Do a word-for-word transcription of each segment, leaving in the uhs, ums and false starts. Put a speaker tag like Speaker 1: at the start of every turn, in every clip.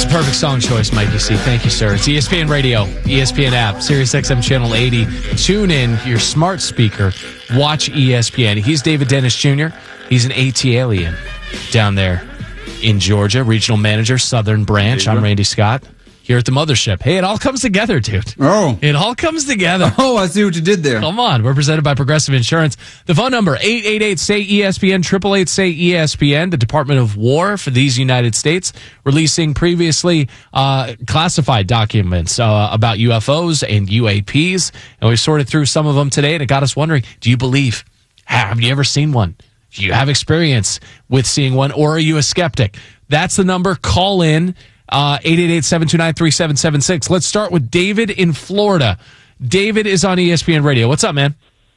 Speaker 1: Perfect song choice, Mikey C. Thank you, sir. It's E S P N Radio, E S P N app, Sirius X M Channel eighty. Tune in your smart speaker. Watch E S P N. He's David Dennis Junior He's an AT alien down there in Georgia, regional manager, Southern Branch. I'm Randy Scott here at the mothership. Hey, it all comes together, dude.
Speaker 2: Oh.
Speaker 1: It all comes together.
Speaker 2: Oh, I see what you did there.
Speaker 1: Come on. We're presented by Progressive Insurance. The phone number, eight eight eight, S A Y, E S P N, eight eight eight, S A Y, E S P N. The Department of War for these United States releasing previously uh, classified documents uh, about U F Os and U A Ps. And we sorted through some of them today, and it got us wondering, do you believe? Have you ever seen one? Do you have experience with seeing one, or are you a skeptic? That's the number. Call in. Uh, eight eight eight, seven two nine, three seven seven six. Let's start with David in Florida. David is on E S P N Radio. What's up, man?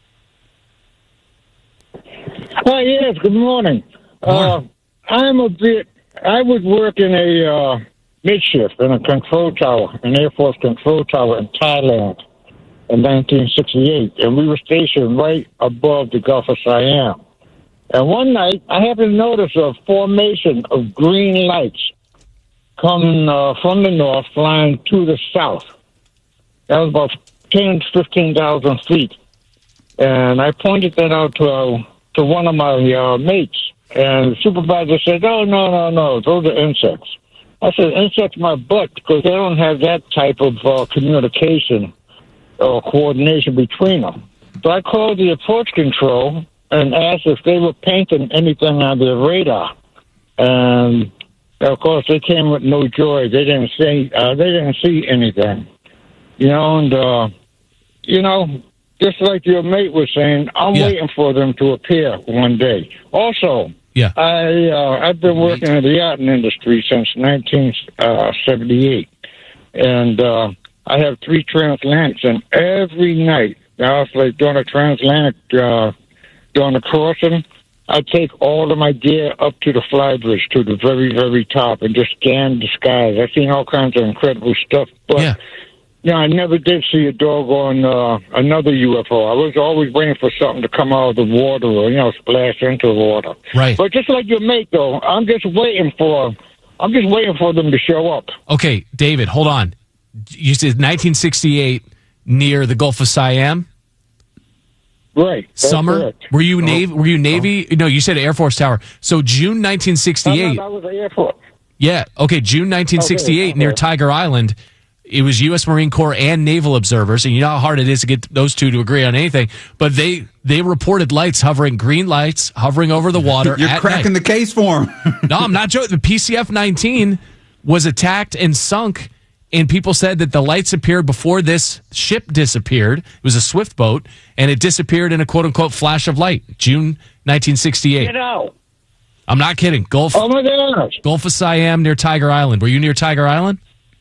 Speaker 3: Oh, yes, good morning.
Speaker 1: morning.
Speaker 3: Uh, I'm a bit, I would work in a uh, midshift in a control tower, an Air Force control tower in Thailand in nineteen sixty-eight, and we were stationed right above the Gulf of Siam. And one night, I happened to notice a formation of green lights coming uh, from the north, flying to the south. That was about ten, fifteen thousand feet. And I pointed that out to uh, to one of my uh, mates. And the supervisor said, oh, no, no, no, those are insects. I said, insects my butt, because they don't have that type of uh, communication or coordination between them. So I called the approach control and asked if they were painting anything on their radar. And of course, they came with no joy. They didn't see. Uh, they didn't see anything, you know. And uh, you know, just like your mate was saying, I'm
Speaker 1: Yeah.
Speaker 3: waiting for them to appear one day. Also,
Speaker 1: Yeah.
Speaker 3: I uh, I've been working in the yachting industry since nineteen seventy-eight, and uh, I have three transatlantics, and every night, I was like doing a transatlantic uh, doing a crossing. I take all of my gear up to the flybridge, to the very, very top, and just scan the skies. I've seen all kinds of incredible stuff, but
Speaker 1: Yeah.
Speaker 3: you know, I never did see a doggone uh, another U F O. I was always waiting for something to come out of the water or, you know, splash into the water.
Speaker 1: Right.
Speaker 3: But just like your mate, though, I'm just waiting for, I'm just waiting for them to show up.
Speaker 1: Okay, David, hold on. You said nineteen sixty-eight near the Gulf of Siam?
Speaker 3: Right. That's
Speaker 1: Summer?
Speaker 3: correct.
Speaker 1: Were you Navy? Were you Navy? No, you said Air Force Tower. So June nineteen sixty-eight.
Speaker 3: I was Air Force.
Speaker 1: Yeah. Okay. June nineteen sixty-eight
Speaker 3: Okay,
Speaker 1: near
Speaker 3: okay.
Speaker 1: Tiger Island. It was U S Marine Corps and naval observers, and you know how hard it is to get those two to agree on anything. But they they reported lights hovering, green lights hovering over the water.
Speaker 2: You're
Speaker 1: at
Speaker 2: cracking
Speaker 1: night.
Speaker 2: the case for him.
Speaker 1: No, I'm not joking. The P C F nineteen was attacked and sunk, and people said that the lights appeared before this ship disappeared. It was a swift boat, and it disappeared in a quote-unquote flash of light, June nineteen sixty-eight.
Speaker 3: Get out.
Speaker 1: I'm not kidding. Gulf,
Speaker 3: Oh, my gosh.
Speaker 1: Gulf of Siam near Tiger Island. Were you near Tiger Island?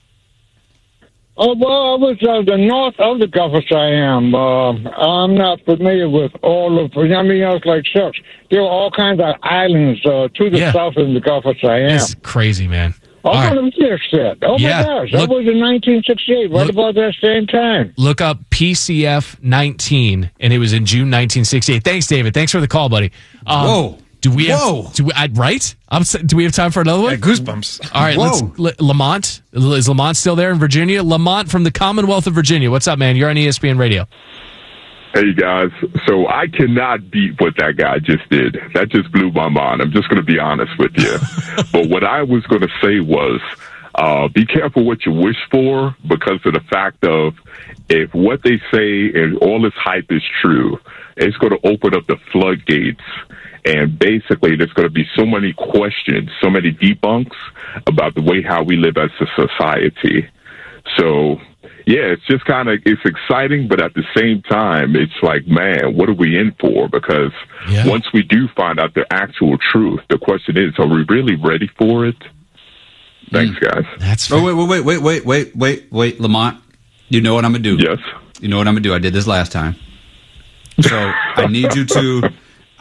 Speaker 3: Oh, well, I was uh, the north of the Gulf of Siam. Uh, I'm not familiar with all of, I mean, I was like, shucks, there are all kinds of islands uh, to the
Speaker 1: Yeah.
Speaker 3: south of the Gulf of Siam.
Speaker 1: It's crazy, man.
Speaker 3: Oh,
Speaker 1: All right.
Speaker 3: what was said. Oh,
Speaker 1: Yeah,
Speaker 3: my gosh.
Speaker 1: look-
Speaker 3: that was in nineteen sixty-eight, right
Speaker 1: look-
Speaker 3: about that same time.
Speaker 1: Look up P C F nineteen, and it was in June nineteen sixty-eight. Thanks, David. Thanks for the call, buddy. Um,
Speaker 2: Whoa.
Speaker 1: Do we have,
Speaker 2: Whoa.
Speaker 1: do we, I, right? I'm, s- do we have time for another one?
Speaker 4: Yeah, goosebumps.
Speaker 1: All right,
Speaker 2: Whoa.
Speaker 1: let's. Le- Lamont is Lamont still there in Virginia? Lamont from the Commonwealth of Virginia. What's up, man? You're on E S P N Radio.
Speaker 5: Hey guys, so I cannot beat what that guy just did. That just blew my mind. I'm just going to be honest with you. But what I was going to say was, uh, be careful what you wish for, because of the fact of if what they say and all this hype is true, it's going to open up the floodgates. And basically, there's going to be so many questions, so many debunks about the way how we live as a society. So, yeah, it's just kind of, it's exciting, but at the same time, it's like, man, what are we in for? Because
Speaker 1: Yeah.
Speaker 5: once we do find out the actual truth, the question is, are we really ready for it? Thanks, guys.
Speaker 1: That's
Speaker 2: Oh, wait, wait, wait, wait, wait, wait, wait, Lamont. You know what I'm going to do?
Speaker 5: Yes.
Speaker 2: You know what I'm going to do? I did this last time. So I need you to,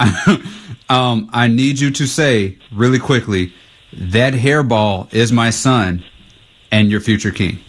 Speaker 2: um, I need you to say really quickly, that hairball is my son and your future king.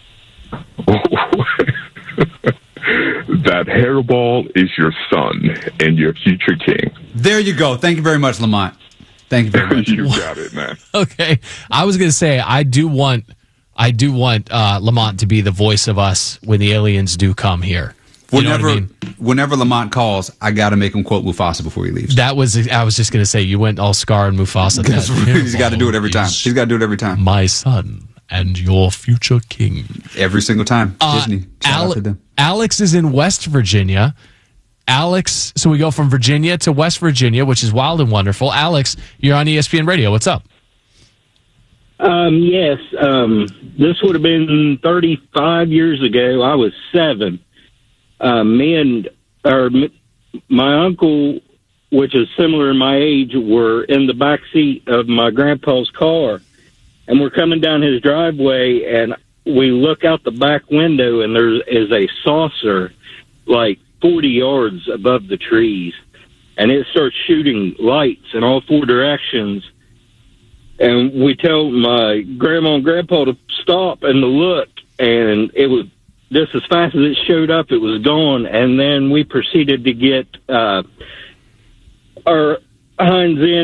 Speaker 5: That hairball is your son and your future king.
Speaker 2: There you go. Thank you very much, Lamont. Thank you very much.
Speaker 5: You got it, man.
Speaker 1: Okay. I was going to say, I do want, I do want uh, Lamont to be the voice of us when the aliens do come here. You
Speaker 2: Whenever,
Speaker 1: know what I mean?
Speaker 2: whenever Lamont calls, I got to make him quote Mufasa before he leaves.
Speaker 1: That was, I was just going to say, you went all Scar and Mufasa.
Speaker 2: That's
Speaker 1: That
Speaker 2: right. He's got to do it every time.
Speaker 1: is
Speaker 2: He's got to do it every time.
Speaker 1: My son and your future king.
Speaker 2: Every single time.
Speaker 1: Uh,
Speaker 2: Disney. Shout
Speaker 1: Ale-
Speaker 2: out to them.
Speaker 1: Alex is in West Virginia. Alex, so we go from Virginia to West Virginia, which is wild and wonderful. Alex, you're on E S P N Radio. What's up?
Speaker 4: Um, yes, um, this would have been thirty-five years ago. I was seven. Uh, me and or m- my uncle, which is similar in my age, were in the back seat of my grandpa's car, and we're coming down his driveway, and we look out the back window, and there is a saucer like forty yards above the trees, and it starts shooting lights in all four directions. And we tell my grandma and grandpa to stop and to look, and it was just as fast as it showed up, it was gone. And then we proceeded to get uh, our hinds end